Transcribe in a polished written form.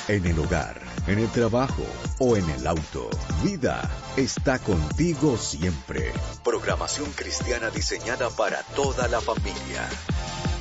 en el hogar, en el trabajo o en el auto. Vida está contigo siempre. Programación cristiana diseñada para toda la familia.